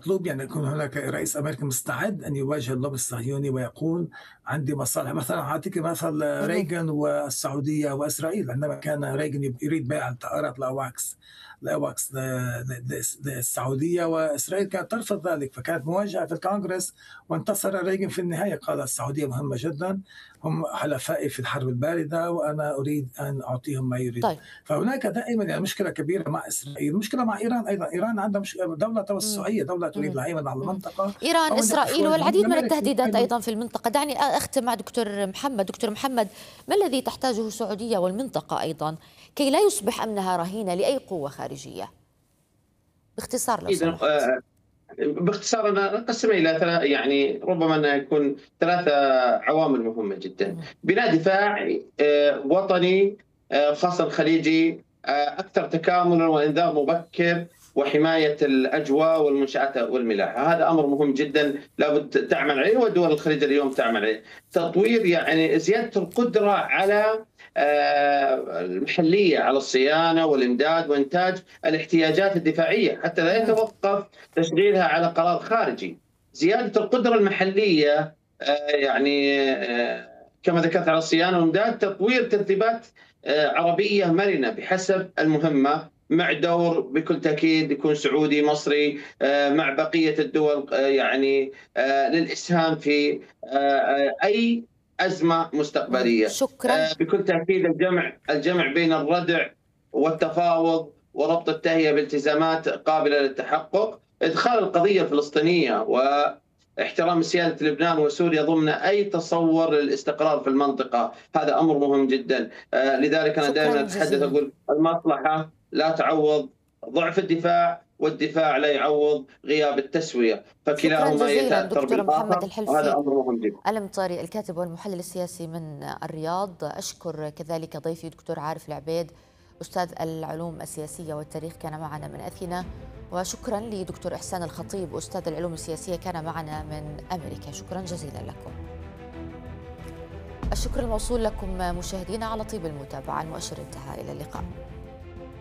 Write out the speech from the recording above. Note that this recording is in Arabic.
المطلوب يعني يكون هناك رئيس أمريكي مستعد أن يواجه اللوبي الصهيوني ويقول عندي مصالح. مثلًا أعطيكِ مثل اهم. ريغان والسعودية وإسرائيل، عندما كان ريغان يريد بيع الطائرات الAWACS للسعودية، وإسرائيل كانت ترفض ذلك، فكانت مواجهة في الكونغرس وانتصر ريغان في النهاية. قال السعودية مهمة جدًا، هم حلفائي في الحرب الباردة وأنا أريد أن أعطيهم ما يريدون. طيب. فهناك دائمًا يعني مشكلة كبيرة مع إسرائيل، مشكلة مع إيران أيضًا. إيران عندها دولة إمم. توسعية، دولة تريد اهم. الهيمنة على اهم. المنطقة، إيران، ومن إسرائيل يتخوف العدو والعديد من الأمريكي التهديدات أيضًا. أيضًا في المنطقة. دعني أختم مع دكتور محمد. دكتور محمد، ما الذي تحتاجه السعودية والمنطقة أيضًا كي لا يصبح أمنها رهينة لأي قوة خارجية؟ باختصار لو أكيد. سمحت. باختصار أنا أقسمها إلى يعني ربما أنها يكون 3 عوامل مهمة جدًا. اهم. بناء دفاع وطني، خاصة الخليجي، أكثر تكاملًا وإنذار مبكر وحماية الأجواء والمنشآت والملاحة. هذا أمر مهم جدًا لابد تعمل عليه ودول الخليج اليوم تعمل عليه. تطوير يعني زيادة القدرة على المحلية على الصيانة والإمداد وإنتاج الاحتياجات الدفاعية حتى لا اهم. يتوقف تشغيلها على قرار خارجي. زيادة القدرة المحلية يعني كما ذكرت على الصيانة والإمداد، تطوير ترتيبات عربية مرنة بحسب المهمة، مع دور بكل تأكيد يكون سعودي مصري مع بقية الدول يعني للإسهام في أي أزمة مستقبلية. شكرًا. بكل تأكيد الجمع بين الردع والتفاوض وربط التهيئة بالتزامات قابلة للتحقق، إدخال القضية الفلسطينية واحترام سيادة لبنان وسوريا ضمن أي تصور للاستقرار في المنطقة. هذا أمر مهم جدًا. لذلك أنا دائمًا شكرًا أتحدث جزيلًا. أقول المصلحة لا تعوّض ضعف الدفاع، والدفاع لا يعوّض غياب التسوية، شكرًا فكلاهما جزيلًا يتأثّر دكتور محمد بالآخر، وهذا الحلفي أمر مهم جدًا. المطري، الكاتب والمحلل السياسي من الرياض. أشكر كذلك ضيفي دكتور عارف العبيد، أستاذ العلوم السياسية والتاريخ، كان معنا من أثينا. وشكرا لدكتور إحسان الخطيب، أستاذ العلوم السياسية، كان معنا من أمريكا. شكرا جزيلا لكم. الشكر الموصول لكم مشاهدينا على طيب المتابعة. المؤشر انتهى، إلى اللقاء.